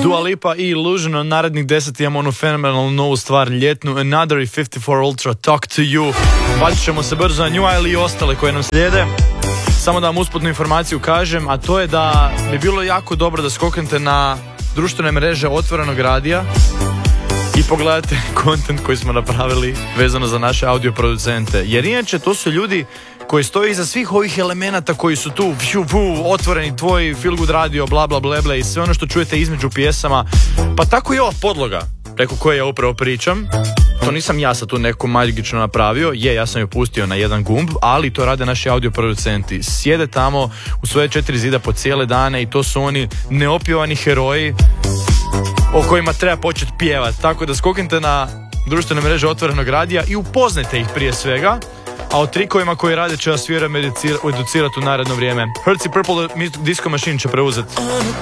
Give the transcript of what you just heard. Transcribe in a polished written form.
Dua Lipa i Illusion. Narednih 10 imamo onu fenomenalnu novu stvar ljetnu, Another i 54 Ultra, Talk to You. Bacit ćemo se brzo na nju, ali i ostale koje nam slijede. Samo da vam usputnu informaciju kažem, a to je da bi bilo jako dobro da skoknete na društvene mreže Otvorenog radija i pogledajte kontent koji smo napravili vezano za naše audio producente. Jer inače to su ljudi koji stoji iza svih ovih elemenata koji su tu otvoreni, tvoj feel good radio, bla bla bleble i sve ono što čujete između pjesama. Pa tako i ova podloga preko koje ja upravo pričam. To nisam ja sad tu neko magično napravio, ja sam ju pustio na jedan gumb, ali to rade naši audio producenti. Sjede tamo u svoje 4 zida po cijele dane i to su oni neopjevani heroji o kojima treba početi pjevati. Tako da skoknite na društvene mreže Otvorenog radija i upoznajte ih prije svega, a o trikovima koji rade će vas vjerujem educirati u naredno vrijeme. Hertz i Purple Disco Machine će preuzeti.